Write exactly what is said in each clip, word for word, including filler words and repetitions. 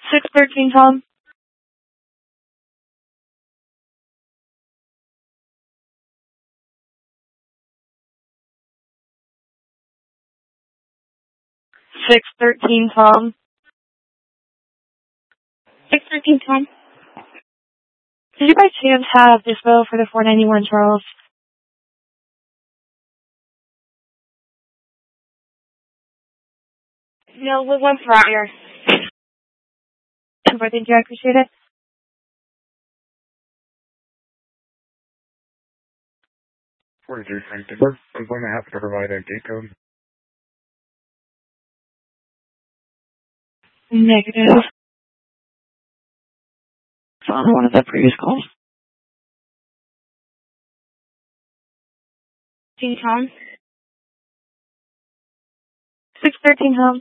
six thirteen, Tom. six thirteen, Tom. six thirteen, Tom. Did you by chance have this bill for the four ninety-one Charles? No, with one prior. Super, thank you, I appreciate it. forty-three Frankfurt. I'm going to have to provide a gate code. Negative. It's on one of the previous calls. Tom. six thirteen, Tom.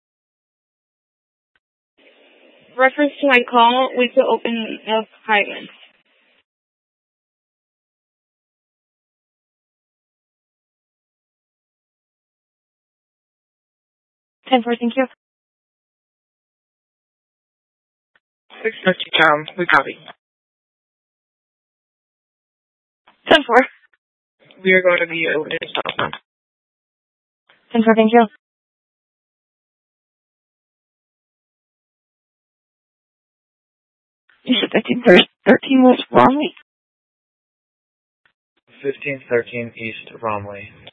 Reference to my call, we could open up Highlands. ten four, thank you. six fifty, Tom. We copy. ten four. We are going to be opening up. ten four, thank you. You said fifteen thirteen was Romley? fifteen thirteen East Romley.